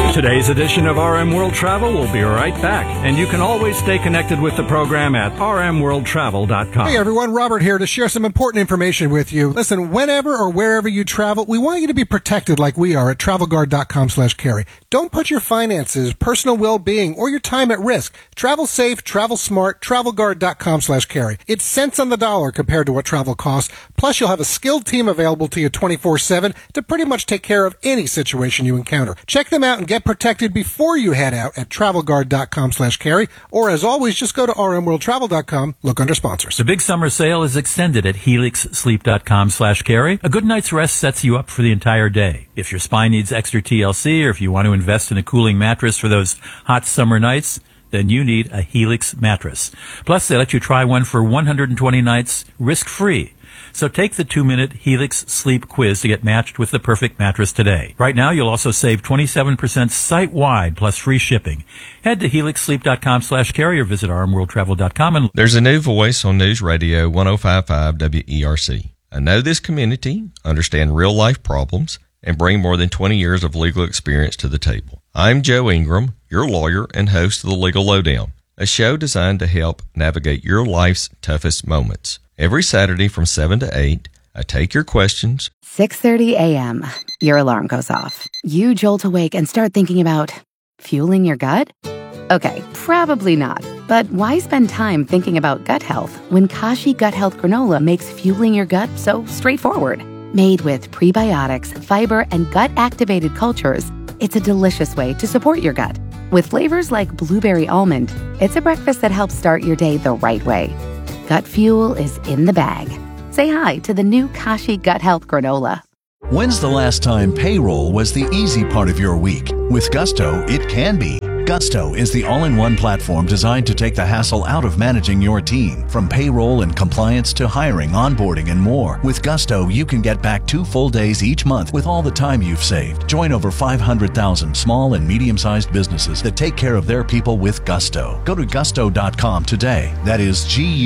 Today's edition of RM World Travel will be right back, and you can always stay connected with the program at rmworldtravel.com. Hey everyone, Robert here to share some important information with you. Listen, whenever or wherever you travel, we want you to be protected like we are at TravelGuard.com/carry. Don't put your finances, personal well-being, or your time at risk. Travel safe, travel smart, TravelGuard.com/carry. It's cents on the dollar compared to what travel costs. Plus, you'll have a skilled team available to you 24/7 to pretty much take care of any situation you encounter. Check them out and get protected before you head out at TravelGuard.com/carry. Or as always, just go to rmworldtravel.com, look under sponsors. The big summer sale is extended at helixsleep.com/carry. A good night's rest sets you up for the entire day. If your spine needs extra TLC, or if you want to invest in a cooling mattress for those hot summer nights, then you need a Helix mattress. Plus, they let you try one for 120 nights risk-free. So take the 2-minute Helix Sleep Quiz to get matched with the perfect mattress today. Right now, you'll also save 27% site-wide plus free shipping. Head to helixsleep.com/carry or visit rmworldtravel.com. And there's a new voice on News Radio 105.5 WERC. I know this community, understand real-life problems, and bring more than 20 years of legal experience to the table. I'm Joe Ingram, your lawyer and host of The Legal Lowdown, a show designed to help navigate your life's toughest moments. Every Saturday from 7 to 8, I take your questions. 6:30 a.m. Your alarm goes off. You jolt awake and start thinking about fueling your gut? Okay, probably not. But why spend time thinking about gut health when Kashi Gut Health Granola makes fueling your gut so straightforward? Made with prebiotics, fiber, and gut-activated cultures, it's a delicious way to support your gut. With flavors like blueberry almond, it's a breakfast that helps start your day the right way. Gut fuel is in the bag. Say hi to the new Kashi Gut Health Granola. When's the last time payroll was the easy part of your week? With Gusto, it can be. Gusto is the all-in-one platform designed to take the hassle out of managing your team. From payroll and compliance to hiring, onboarding, and more. With Gusto, you can get back 2 full days each month with all the time you've saved. Join over 500,000 small and medium-sized businesses that take care of their people with Gusto. Go to gusto.com today. That is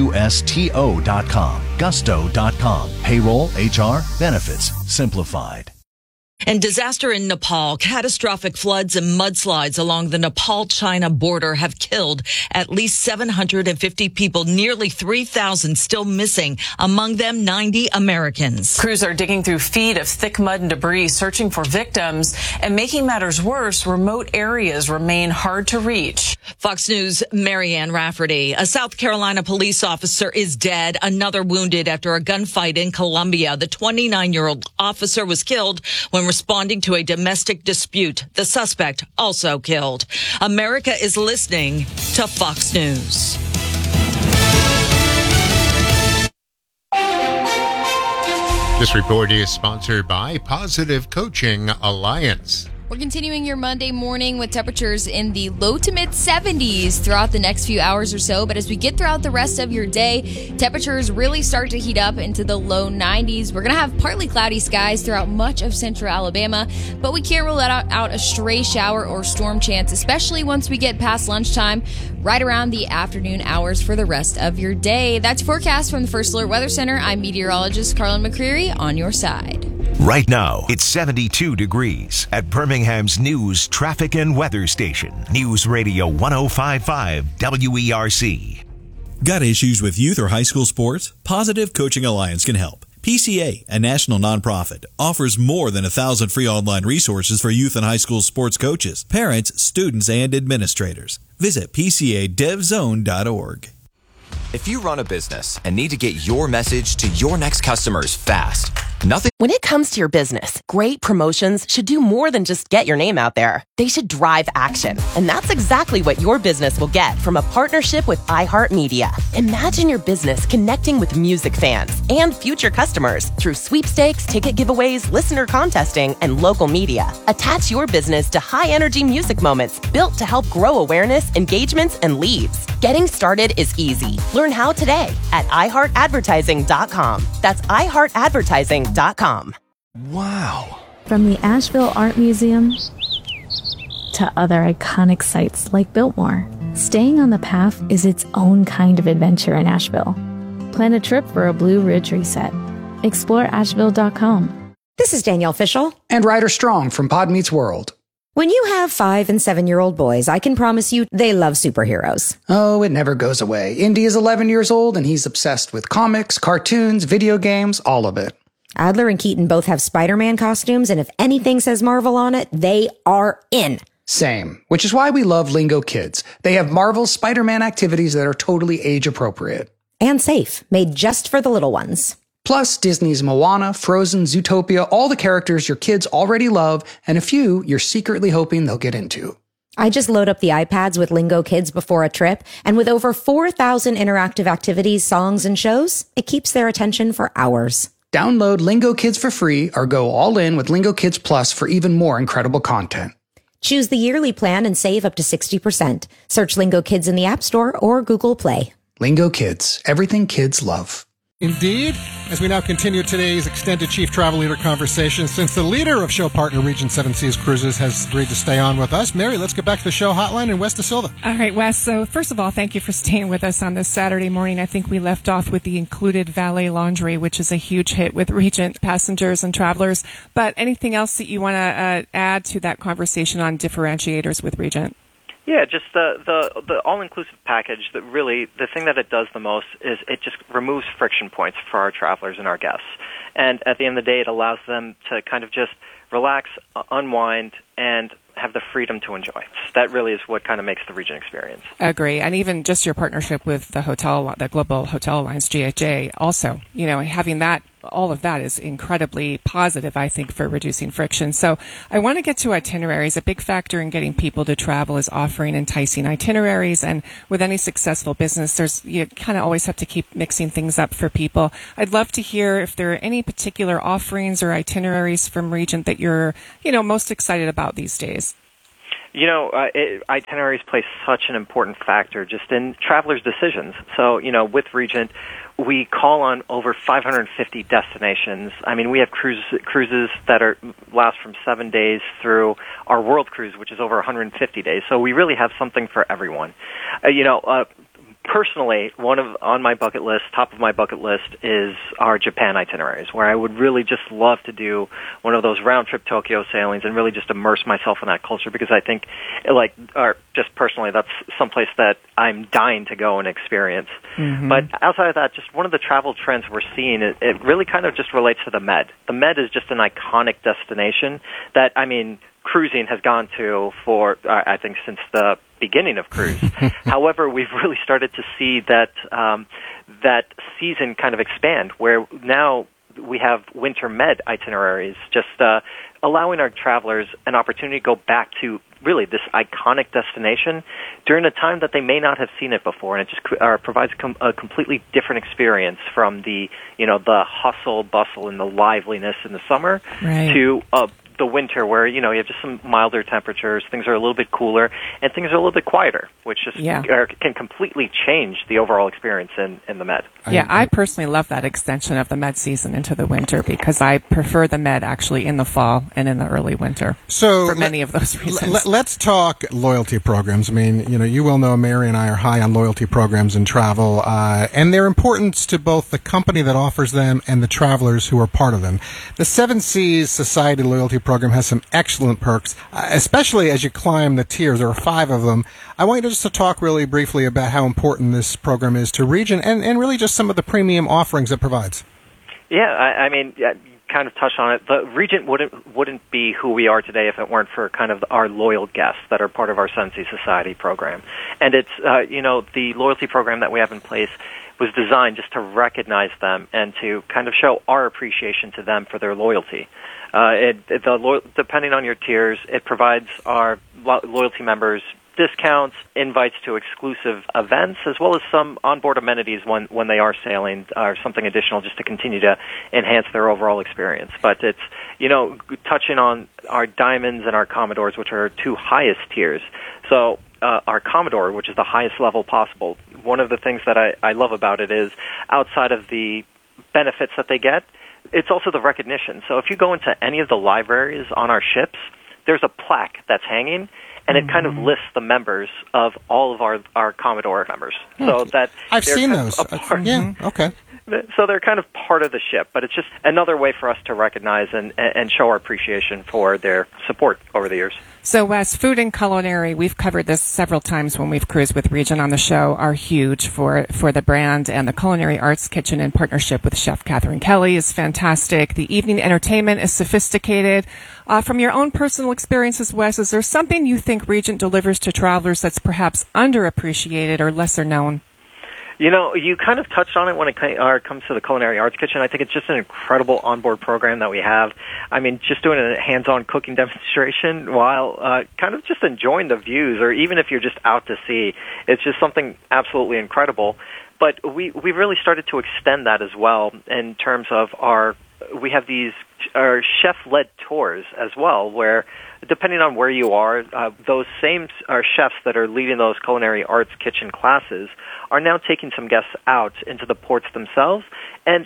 GUSTO.com. Gusto.com. Payroll, HR, benefits, simplified. And disaster in Nepal. Catastrophic floods and mudslides along the Nepal-China border have killed at least 750 people, nearly 3,000 still missing, among them 90 Americans. Crews are digging through feet of thick mud and debris, searching for victims. And making matters worse, remote areas remain hard to reach. Fox News' Marianne Rafferty. A South Carolina police officer is dead, another wounded after a gunfight in Columbia. The 29-year-old officer was killed when responding to a domestic dispute. The suspect also killed. America is listening to Fox News. This report is sponsored by Positive Coaching Alliance. We're continuing your Monday morning with temperatures in the low to mid 70s throughout the next few hours or so. But as we get throughout the rest of your day, temperatures really start to heat up into the low 90s. We're going to have partly cloudy skies throughout much of central Alabama, but we can't rule out a stray shower or storm chance, especially once we get past lunchtime, right around the afternoon hours for the rest of your day. That's forecast from the First Alert Weather Center. I'm meteorologist Carlin McCreary on your side. Right now, it's 72 degrees at Birmingham's News Traffic and Weather Station. News Radio 105.5 WERC. Got issues with youth or high school sports? Positive Coaching Alliance can help. PCA, a national nonprofit, offers more than 1,000 free online resources for youth and high school sports coaches, parents, students, and administrators. Visit PCADevZone.org. If you run a business and need to get your message to your next customers fast, When it comes to your business, great promotions should do more than just get your name out there. They should drive action. And that's exactly what your business will get from a partnership with iHeartMedia. Imagine your business connecting with music fans and future customers through sweepstakes, ticket giveaways, listener contesting, and local media. Attach your business to high-energy music moments built to help grow awareness, engagements, and leads. Getting started is easy. Learn how today at iHeartAdvertising.com. That's iHeartAdvertising.com. Wow. From the Asheville Art Museum to other iconic sites like Biltmore, staying on the path is its own kind of adventure in Asheville. Plan a trip for a Blue Ridge reset. Explore Asheville.com. This is Danielle Fishel and Ryder Strong from Pod Meets World. When you have 5 and 7-year-old boys, I can promise you they love superheroes. Oh, it never goes away. Indy is 11 years old and he's obsessed with comics, cartoons, video games, all of it. Adler and Keaton both have Spider-Man costumes, and if anything says Marvel on it, they are in. Same, which is why we love Lingo Kids. They have Marvel's Spider-Man activities that are totally age-appropriate. And safe, made just for the little ones. Plus, Disney's Moana, Frozen, Zootopia, all the characters your kids already love, and a few you're secretly hoping they'll get into. I just load up the iPads with Lingo Kids before a trip, and with over 4,000 interactive activities, songs, and shows, it keeps their attention for hours. Download Lingo Kids for free or go all in with Lingo Kids Plus for even more incredible content. Choose the yearly plan and save up to 60%. Search Lingo Kids in the App Store or Google Play. Lingo Kids, everything kids love. Indeed, as we now continue today's extended Chief Travel Leader conversation, since the leader of show partner Regent Seven Seas Cruises has agreed to stay on with us, Mary, let's get back to the show hotline in West DeSilva. All right, Wes. So first of all, thank you for staying with us on this Saturday morning. I think we left off with the included valet laundry, which is a huge hit with Regent passengers and travelers. But anything else that you want to add to that conversation on differentiators with Regent? Yeah, just the all-inclusive package, that really, the thing that it does the most is it just removes friction points for our travelers and our guests. And at the end of the day, it allows them to kind of just relax, unwind, and have the freedom to enjoy. That really is what kind of makes the Regent experience. Agree. And even just your partnership with the Global Hotel Alliance, GHA, also, having that, all of that is incredibly positive, I think, for reducing friction. So I want to get to itineraries. A big factor in getting people to travel is offering enticing itineraries. And with any successful business, you kind of always have to keep mixing things up for people. I'd love to hear if there are any particular offerings or itineraries from Regent that you're, most excited about these days. Itineraries play such an important factor just in travelers' decisions. So, with Regent, we call on over 550 destinations. I mean, we have cruises that last from 7 days through our World Cruise, which is over 150 days. So we really have something for everyone. Personally, on my bucket list, top of my bucket list, is our Japan itineraries, where I would really just love to do one of those round-trip Tokyo sailings and really just immerse myself in that culture, because I think, just personally, that's someplace that I'm dying to go and experience. Mm-hmm. But outside of that, just one of the travel trends we're seeing, it really kind of just relates to the Med. The Med is just an iconic destination that, cruising has gone to for, I think, since the beginning of cruise. However, we've really started to see that season kind of expand, where now we have winter Med itineraries, just allowing our travelers an opportunity to go back to really this iconic destination during a time that they may not have seen it before, and it just provides a completely different experience from the hustle, bustle, and the liveliness in the summer to the winter, where you have just some milder temperatures, things are a little bit cooler, and things are a little bit quieter, which just can completely change the overall experience in the Med. Yeah, I personally love that extension of the Med season into the winter, because I prefer the Med actually in the fall and in the early winter. So for many of those reasons. Let's talk loyalty programs. You will know Mary and I are high on loyalty programs in travel, and their importance to both the company that offers them and the travelers who are part of them. The Seven Seas Society Loyalty Program has some excellent perks, especially as you climb the tiers. There are 5 of them. I want you just to talk really briefly about how important this program is to Regent and really just some of the premium offerings it provides. Yeah, kind of touched on it. The Regent wouldn't be who we are today if it weren't for kind of our loyal guests that are part of our Seven Seas Society program. And it's, the loyalty program that we have in place was designed just to recognize them and to kind of show our appreciation to them for their loyalty. Depending on your tiers, it provides our loyalty members discounts, invites to exclusive events, as well as some onboard amenities when they are sailing, or something additional just to continue to enhance their overall experience. But it's, touching on our Diamonds and our Commodores, which are our 2 highest tiers. So our Commodore, which is the highest level possible, one of the things that I love about it is, outside of the benefits that they get, it's also the recognition. So if you go into any of the libraries on our ships, there's a plaque that's hanging, and it kind of lists the members of all of our Commodore members. So that I've seen those. Okay. So they're kind of part of the ship, but it's just another way for us to recognize and show our appreciation for their support over the years. So, Wes, food and culinary, we've covered this several times when we've cruised with Regent on the show, are huge for the brand, and the Culinary Arts Kitchen in partnership with Chef Catherine Kelly is fantastic. The evening entertainment is sophisticated. From your own personal experiences, Wes, is there something you think Regent delivers to travelers that's perhaps underappreciated or lesser known? You know, you kind of touched on it when it comes to the Culinary Arts Kitchen. I think it's just an incredible onboard program that we have. I mean, just doing a hands-on cooking demonstration while kind of just enjoying the views, or even if you're just out to sea, it's just something absolutely incredible. But we really started to extend that as well in terms of we have these chef-led tours as well, where depending on where you are, those same chefs that are leading those Culinary Arts Kitchen classes are now taking some guests out into the ports themselves and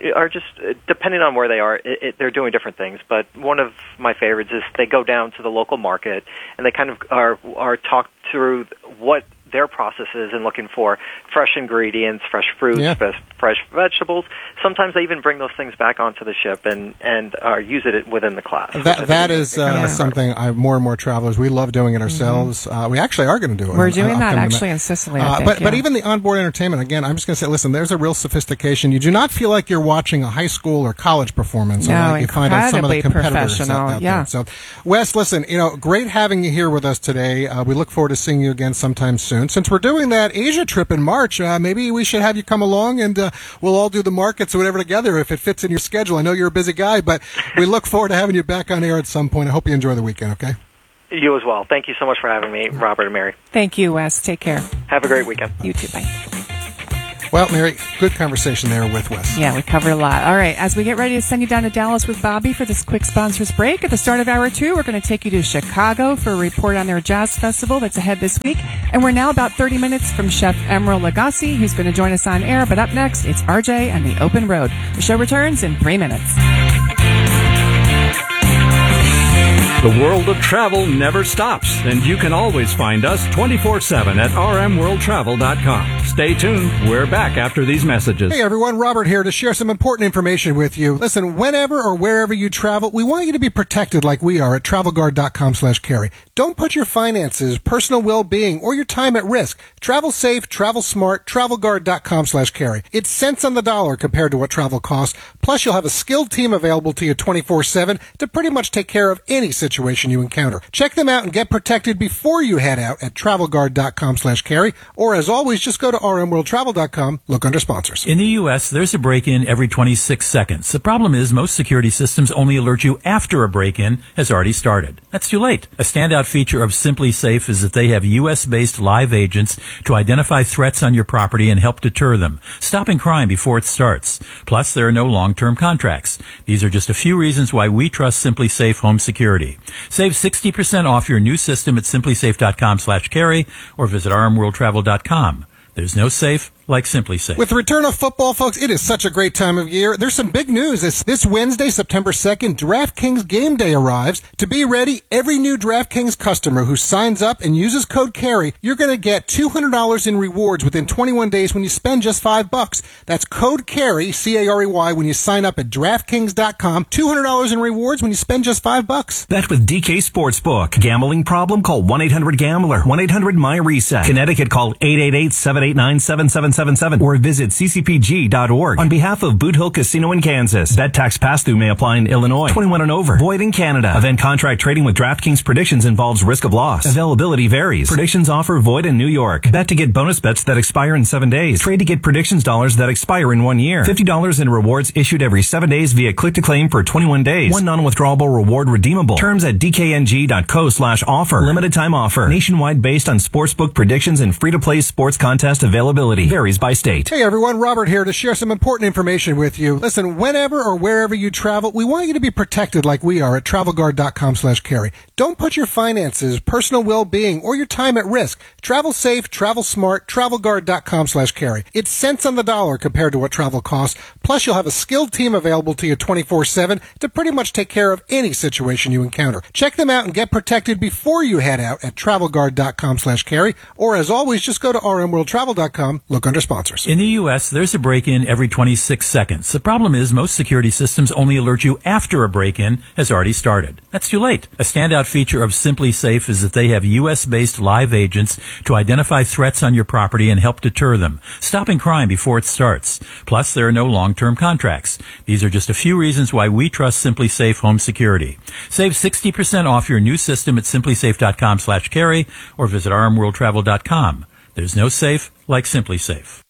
depending on where they are, they're doing different things. But one of my favorites is they go down to the local market and they kind of are talked through what their process is and looking for fresh ingredients, fresh fruits, fresh vegetables. Sometimes they even bring those things back onto the ship and use it within the class. That is something more and more travelers, we love doing it ourselves. We actually are going to do it. We're doing that actually in Sicily, I think, but even the onboard entertainment, again, I'm just going to say, listen, there's a real sophistication. You do not feel like you're watching a high school or college performance. No, you find out some of the competitors out there. So, Wes, listen, great having you here with us today. We look forward to seeing you again sometime soon. Since we're doing that Asia trip in March, maybe we should have you come along and we'll all do the markets or whatever together if it fits in your schedule. I know you're a busy guy, but we look forward to having you back on air at some point. I hope you enjoy the weekend, okay? You as well. Thank you so much for having me, Robert and Mary. Thank you, Wes. Take care. Have a great weekend. You too. Bye. Well, Mary, good conversation there with Wes. Yeah, we covered a lot. All right, as we get ready to send you down to Dallas with Bobby for this quick sponsors break, at the start of Hour 2, we're going to take you to Chicago for a report on their jazz festival that's ahead this week. And we're now about 30 minutes from Chef Emeril Lagasse, who's going to join us on air. But up next, it's RJ and the Open Road. The show returns in 3 minutes. The world of travel never stops, and you can always find us 24/7 at rmworldtravel.com. Stay tuned. We're back after these messages. Hey everyone, Robert here to share some important information with you. Listen, whenever or wherever you travel, we want you to be protected like we are at TravelGuard.com/carry. Don't put your finances, personal well-being, or your time at risk. Travel safe, travel smart, TravelGuard.com/carry. It's cents on the dollar compared to what travel costs. Plus, you'll have a skilled team available to you 24/7 to pretty much take care of any situation you encounter. Check them out and get protected before you head out at TravelGuard.com/carry. Or as always, just go to rmworldtravel.com, look under sponsors. In the U.S., there's a break-in every 26 seconds. The problem is most security systems only alert you after a break-in has already started. That's too late. A standout feature of Simply Safe is that they have U.S.-based live agents to identify threats on your property and help deter them, stopping crime before it starts. Plus, there are no long-term contracts. These are just a few reasons why we trust Simply Safe Home Security. Save 60% off your new system at simplysafe.com/carry or visit rmworldtravel.com. There's no safe like Simply Safe. With the return of football, folks, it is such a great time of year. There's some big news. This Wednesday, September 2nd, DraftKings Game Day arrives. To be ready, every new DraftKings customer who signs up and uses code CARRY, you're going to get $200 in rewards within 21 days when you spend just $5. That's code CARRY, C-A-R-E-Y, when you sign up at DraftKings.com. $200 in rewards when you spend just $5. That's with DK Sportsbook. Gambling problem? Call 1-800-GAMBLER. 1-800-MY-RESET. Connecticut, call 888-789-7777 or visit ccpg.org. On behalf of Boot Hill Casino in Kansas, bet tax pass-through may apply in Illinois. 21 and over. Void in Canada. Event contract trading with DraftKings Predictions involves risk of loss. Availability varies. Predictions offer void in New York. Bet to get bonus bets that expire in 7 days. Trade to get predictions dollars that expire in 1 year. $50 in rewards issued every 7 days via click-to-claim for 21 days. One non-withdrawable reward redeemable. Terms at dkng.co/offer. Limited time offer. Nationwide based on sportsbook predictions and free-to-play sports contest availability. Varies by state. Hey everyone, Robert here to share some important information with you. Listen, whenever or wherever you travel, we want you to be protected like we are at TravelGuard.com/carry. Don't put your finances, personal well-being, or your time at risk. Travel safe, travel smart, TravelGuard.com/carry. It's cents on the dollar compared to what travel costs. Plus, you'll have a skilled team available to you 24/7 to pretty much take care of any situation you encounter. Check them out and get protected before you head out at TravelGuard.com/carry. Or as always, just go to rmworldtravel.com, look under under sponsors. In the U.S., there's a break-in every 26 seconds. The problem is most security systems only alert you after a break-in has already started. That's too late. A standout feature of Simply Safe is that they have U.S.-based live agents to identify threats on your property and help deter them, stopping crime before it starts. Plus, there are no long-term contracts. These are just a few reasons why we trust Simply Safe Home Security. Save 60% off your new system at simplysafe.com/carry or visit rmworldtravel.com. There's no safe like Simply Safe.